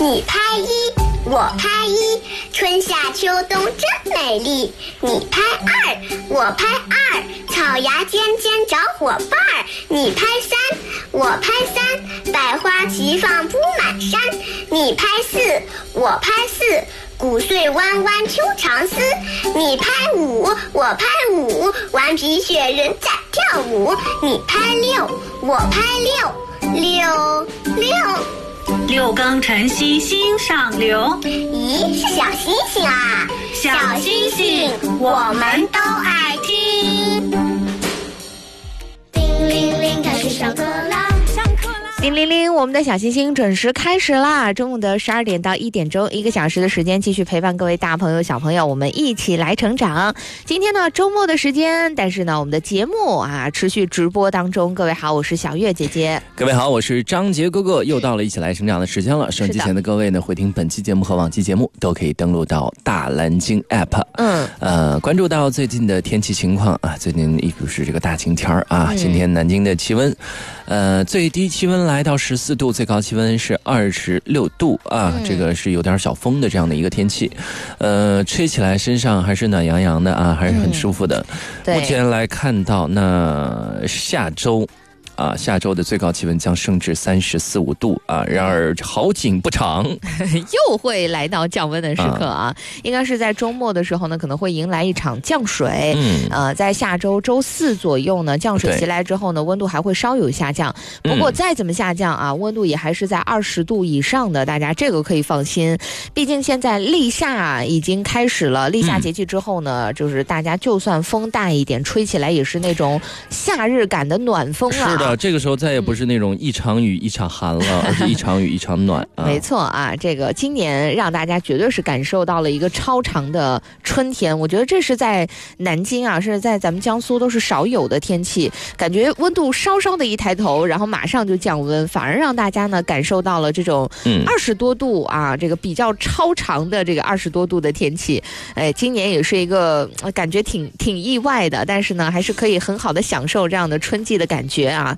你拍一，我拍一，春夏秋冬真美丽。你拍二，我拍二，草芽尖尖找伙伴儿。你拍三，我拍三，百花齐放铺满山。你拍四，我拍四，谷穗弯弯秋长丝。你拍五，我拍五，顽皮雪人在跳舞。你拍六，我拍六， 六更晨曦心上流。 咦，是小星星啊！ 小星星，我们都爱听。 叮铃铃，开始上课啦！ 叮铃铃，我们的小星星准时开始啦！中午的12点到1点钟，1个小时的时间，继续陪伴各位大朋友小朋友，我们一起来成长。今天呢，周末的时间，但是呢，我们的节目啊持续直播当中。各位好，我是小月姐姐。 各位好，我是张杰哥哥。又到了一起来成长的时间了。收音机前的各位呢，回听本期节目和往期节目都可以登录到大蓝鲸 App。关注到最近的天气情况啊，最近一股是这个大晴天啊。今天南京的气温，最低气温来到14度，最高气温是26度啊，这个是有点小风的这样的一个天气，吹起来身上还是暖洋洋的啊，还是很舒服的。目前来看到，那下周的最高气温将升至34、35度啊。然而好景不长， 又会来到降温的时刻啊。应该是在周末的时候呢，可能会迎来一场降水。在下周周4左右呢，降水袭来之后呢，温度还会稍有下降。不过再怎么下降啊，温度也还是在20度以上的，大家这个可以放心。毕竟现在立夏已经开始了，立夏节气之后呢，就是大家就算风大一点，吹起来也是那种夏日感的暖风啊。 是的，这个时候再也不是那种一场雨一场寒了，而是一场雨一场暖啊。 没错啊，这个今年让大家绝对是感受到了一个超长的春天。我觉得这是在南京啊，是在咱们江苏都是少有的天气，感觉温度稍稍的一抬头，然后马上就降温，反而让大家呢感受到了这种20多度啊，这个比较超长的这个20多度的天气。今年也是一个感觉挺意外的，但是呢还是可以很好的享受这样的春季的感觉啊。